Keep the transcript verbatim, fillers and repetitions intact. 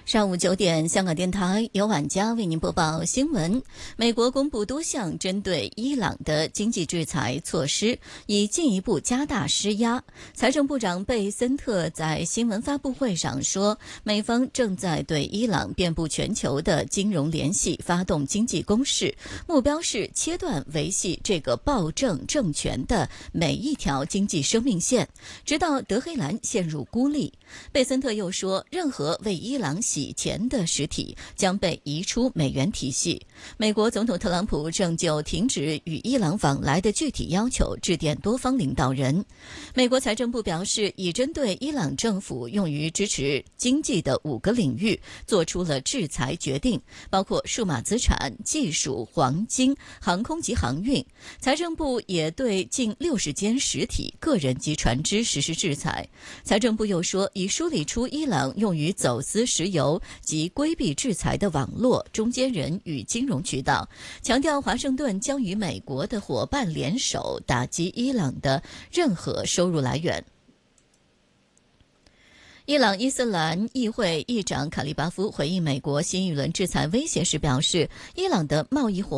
上午九点，香港电台由晚佳为您播报新闻。美国公布多项针对伊朗的经济制裁措施，以进一步加大施压。财政部长贝森特在新闻发布会上说，美方正在对伊朗遍布全球的金融联系发动经济攻势，目标是切断维系这个暴政政权的每一条经济生命线，直到德黑兰陷入孤立。贝森特又说，任何为伊朗洗钱的实体将被移出美元体系。美国总统特朗普正就停止与伊朗往来的具体要求致电多方领导人。美国财政部表示，已针对伊朗政府用于支持经济的五个领域做出了制裁决定，包括数码资产、技术、黄金、航空及航运。财政部也对近六十间实体、个人及船只实施制裁。财政部又说，已梳理出伊朗用于走私石油及规避制裁的网络、中间人与金融渠道，强调华盛顿将与美国的伙伴联手打击伊朗的任何收入来源。伊朗伊斯兰议会议长卡利巴夫回应美国新一轮制裁威胁时表示，伊朗的贸易活